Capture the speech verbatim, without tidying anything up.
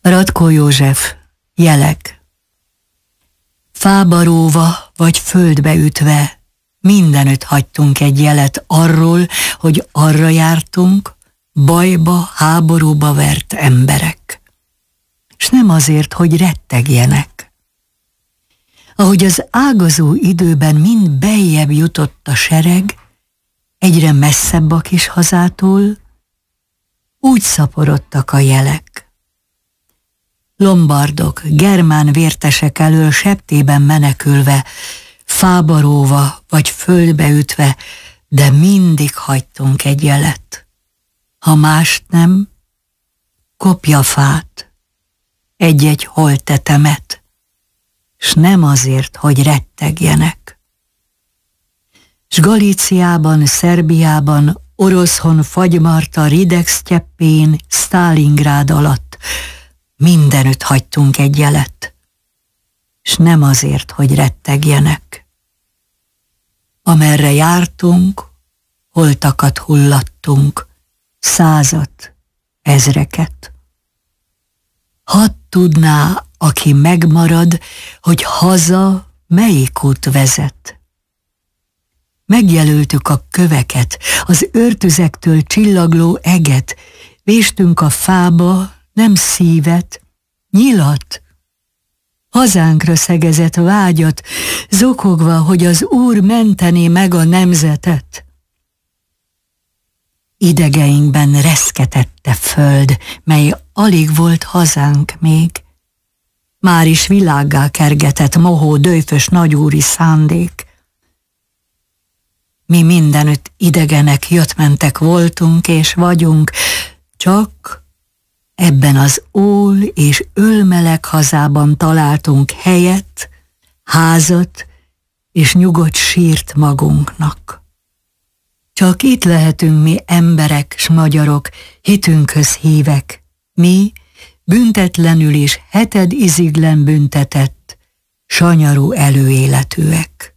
Ratkó József, jelek. Fába róva vagy földbe ütve, mindenütt hagytunk egy jelet arról, hogy arra jártunk, bajba, háborúba vert emberek. S nem azért, hogy rettegjenek. Ahogy az ágazó időben mind beljebb jutott a sereg, egyre messzebb a kis hazától, úgy szaporodtak a jelek. Lombardok, germán vértesek elől septében menekülve, fába róva vagy földbe ütve, de mindig hagytunk egy jelet. Ha mást nem, kopjafát, egy-egy holttetemet, s nem azért, hogy rettegjenek. S Galíciában, Szerbiában, Oroszhon, Fagymarta, Rideg-sztyeppén, Sztálingrád alatt mindenütt hagytunk egy jelet, s nem azért, hogy rettegjenek. Amerre jártunk, holtakat hullattunk, százat, ezreket. Hadd tudná, aki megmarad, hogy haza melyik út vezet. Megjelöltük a köveket, az őrtüzektől csillagló eget, véstünk a fába nem szívet, nyilat, hazánkra szegezett vágyat, zokogva, hogy az Úr mentené meg a nemzetet. Idegeinkben reszketette föld, mely alig volt hazánk még. Már is világgá kergetett mohó, dőfös nagyúri szándék. Mi mindenütt idegenek, jött-mentek voltunk és vagyunk, csak ebben az ól és ölmeleg hazában találtunk helyet, házat és nyugodt sírt magunknak. Csak itt lehetünk mi emberek s magyarok, hitünkhöz hívek, mi büntetlenül is heted iziglen büntetett, sanyarú előéletűek.